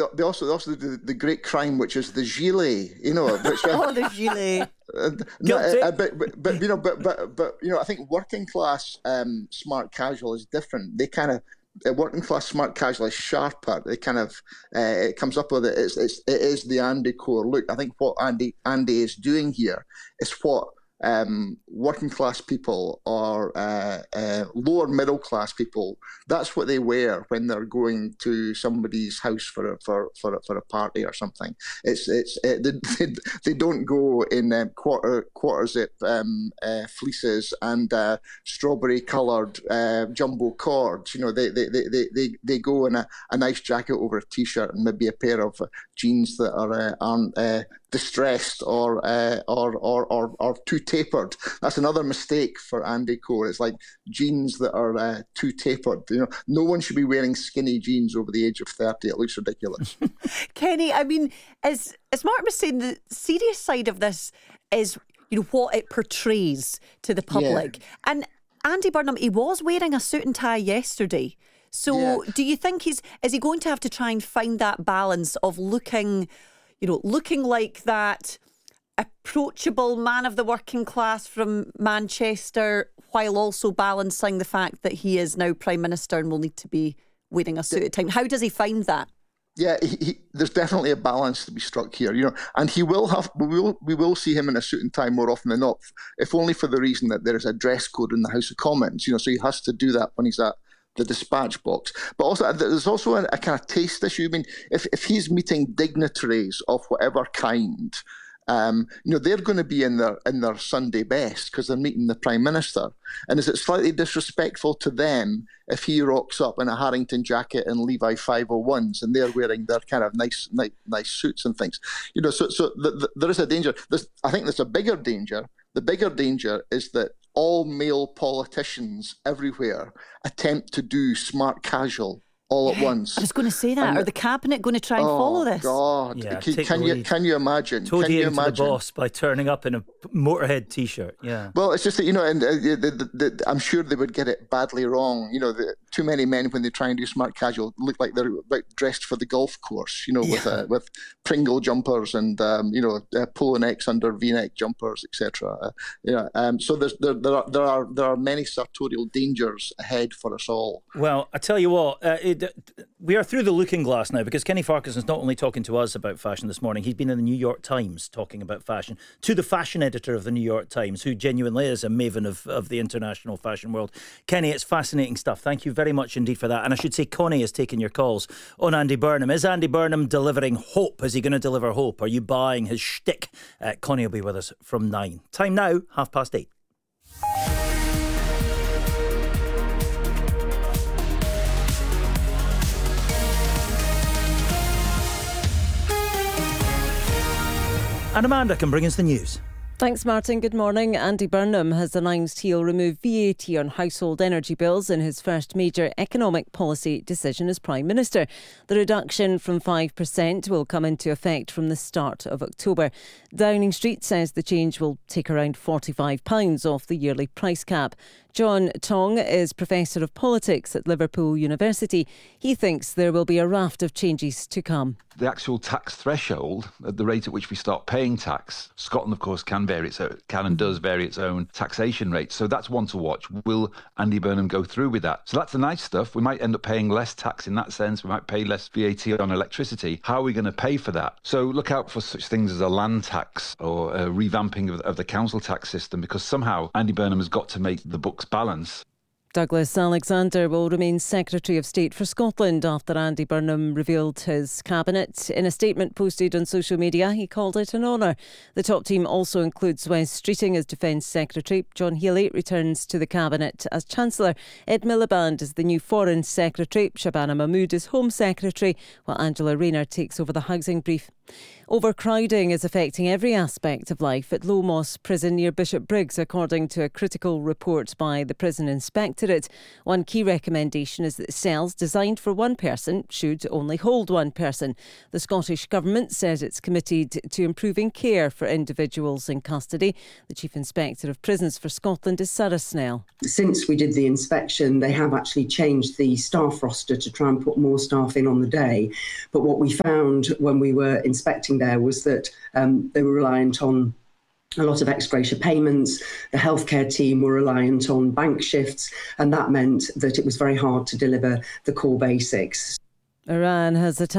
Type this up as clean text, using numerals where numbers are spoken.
they also do the great crime, which is the gilet. Which, the gilet. But I think working class smart casual is different. They kind of working class smart casual is sharper. They kind of it comes up with it. It is the Andy core look. I think what Andy is doing here is what working class people or lower middle class people, that's what they wear when they're going to somebody's house for a party or something. They don't go in quarter zip fleeces and strawberry coloured jumbo cords. They go in a nice jacket over a t-shirt and maybe a pair of jeans that aren't distressed or too tapered. That's another mistake for Andy Core. It's like jeans that are too tapered. No one should be wearing skinny jeans over the age of 30. It looks ridiculous. Kenny, I mean, as Martin was saying, the serious side of this is what it portrays to the public. Yeah. And Andy Burnham, he was wearing a suit and tie yesterday. So do you think is he going to have to try and find that balance of looking like that approachable man of the working class from Manchester, while also balancing the fact that he is now Prime Minister and will need to be wearing a suit at time? How does he find that? Yeah, there's definitely a balance to be struck here, and we will see him in a suit and tie more often than not, if only for the reason that there is a dress code in the House of Commons, so he has to do that when he's at the dispatch box. But also, there's also a kind of taste issue. I mean, if he's meeting dignitaries of whatever kind, they're going to be in their Sunday best because they're meeting the Prime Minister. And is it slightly disrespectful to them if he rocks up in a Harrington jacket and Levi 501s and they're wearing their kind of nice suits and things? So there is a danger. I think there's a bigger danger. The bigger danger is that all male politicians everywhere attempt to do smart casual all at once. I was going to say that. Are the cabinet going to try and follow this? Oh God! Yeah, can you imagine? Toadying to the boss by turning up in a Motorhead T-shirt. Yeah. Well, it's just that and I'm sure they would get it badly wrong. Too many men when they try and do smart casual look like they're dressed for the golf course. With Pringle jumpers and polo necks under V-neck jumpers, etc. So there are many sartorial dangers ahead for us all. Well, I tell you what. We are through the looking glass now, because Kenny Farquharson's not only talking to us about fashion this morning, he's been in the New York Times talking about fashion to the fashion editor of the New York Times, who genuinely is a maven of the international fashion world. Kenny, it's fascinating stuff. Thank you very much indeed for that. And I should say Connie has taken your calls on Andy Burnham. Is Andy Burnham delivering hope? Is he going to deliver hope? Are you buying his shtick? Connie will be with us from 9. Time now, 8:30. And Amanda can bring us the news. Thanks, Martin. Good morning. Andy Burnham has announced he'll remove VAT on household energy bills in his first major economic policy decision as Prime Minister. The reduction from 5% will come into effect from the start of October. Downing Street says the change will take around £45 off the yearly price cap. John Tong is Professor of Politics at Liverpool University. He thinks there will be a raft of changes to come. The actual tax threshold, at the rate at which we start paying tax, Scotland, of course, can and does vary its own taxation rate. So that's one to watch. Will Andy Burnham go through with that? So that's the nice stuff. We might end up paying less tax in that sense. We might pay less VAT on electricity. How are we going to pay for that? So look out for such things as a land tax or a revamping of the council tax system, because somehow Andy Burnham has got to make the books balance. Douglas Alexander will remain Secretary of State for Scotland after Andy Burnham revealed his cabinet. In a statement posted on social media, he called it an honour. The top team also includes Wes Streeting as Defence Secretary. John Healey returns to the cabinet as Chancellor. Ed Miliband is the new Foreign Secretary. Shabana Mahmood is Home Secretary, while Angela Rayner takes over the housing brief. Overcrowding is affecting every aspect of life at Low Moss Prison near Bishopbriggs, according to a critical report by the Prison Inspectorate. One key recommendation is that cells designed for one person should only hold one person. The Scottish Government says it's committed to improving care for individuals in custody. The Chief Inspector of Prisons for Scotland is Sarah Snell. Since we did the inspection, they have actually changed the staff roster to try and put more staff in on the day. But what we found when we were inspecting there was that they were reliant on a lot of ex-gratia payments. The healthcare team were reliant on bank shifts, and that meant that it was very hard to deliver the core basics. Iran has attacked